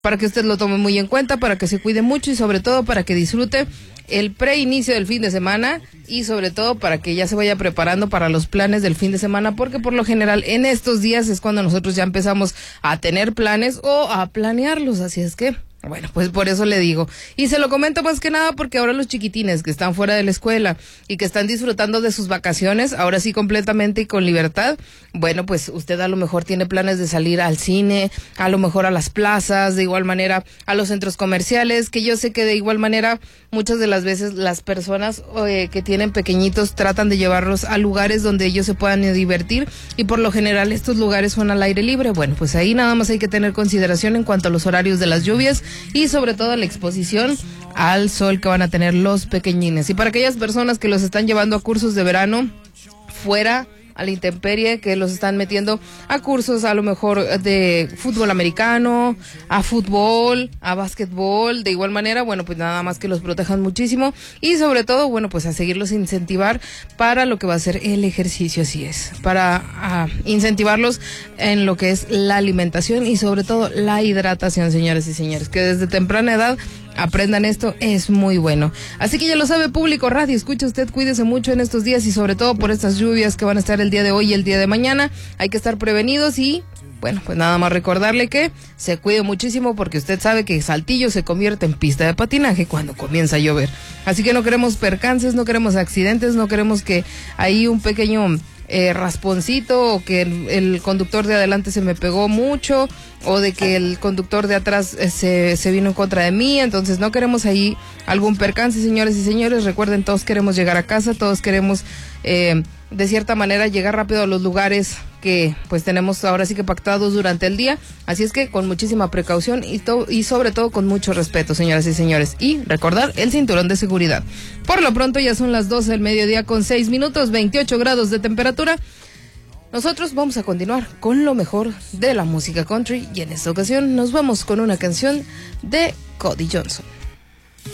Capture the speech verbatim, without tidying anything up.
para que usted lo tome muy en cuenta, para que se cuide mucho y sobre todo para que disfrute el preinicio del fin de semana y sobre todo para que ya se vaya preparando para los planes del fin de semana, porque por lo general en estos días es cuando nosotros ya empezamos a tener planes o a planearlos, así es que... Bueno, pues por eso le digo. Y se lo comento más que nada porque ahora los chiquitines que están fuera de la escuela y que están disfrutando de sus vacaciones, ahora sí completamente y con libertad, bueno, pues usted a lo mejor tiene planes de salir al cine, a lo mejor a las plazas, de igual manera a los centros comerciales, que yo sé que de igual manera muchas de las veces las personas eh, que tienen pequeñitos tratan de llevarlos a lugares donde ellos se puedan divertir y por lo general estos lugares son al aire libre. Bueno, pues ahí nada más hay que tener consideración en cuanto a los horarios de las lluvias y sobre todo la exposición al sol que van a tener los pequeñines. Y para aquellas personas que los están llevando a cursos de verano fuera a la intemperie, que los están metiendo a cursos a lo mejor de fútbol americano, a fútbol, a básquetbol, de igual manera, bueno, pues nada más que los protejan muchísimo y sobre todo, bueno, pues a seguirlos incentivar para lo que va a ser el ejercicio, así es, para a, incentivarlos en lo que es la alimentación y sobre todo la hidratación, señores y señores, que desde temprana edad aprendan esto, es muy bueno. Así que ya lo sabe, público radio, escucha usted, cuídese mucho en estos días y sobre todo por estas lluvias que van a estar el día de hoy y el día de mañana. Hay que estar prevenidos y, bueno, pues nada más recordarle que se cuide muchísimo porque usted sabe que Saltillo se convierte en pista de patinaje cuando comienza a llover. Así que no queremos percances, no queremos accidentes, no queremos que ahí un pequeño... Eh, rasponcito o que el, el conductor de adelante se me pegó mucho o de que el conductor de atrás eh, se, se vino en contra de mí, entonces no queremos ahí algún percance, señores y señores. Recuerden, todos queremos llegar a casa, todos queremos eh, de cierta manera llegar rápido a los lugares que pues tenemos ahora sí que pactados durante el día, así es que con muchísima precaución y, to- y sobre todo con mucho respeto, señoras y señores, y recordar el cinturón de seguridad. Por lo pronto ya son las doce del mediodía con seis minutos, veintiocho grados de temperatura. Nosotros vamos a continuar con lo mejor de la música country y en esta ocasión nos vamos con una canción de Cody Johnson.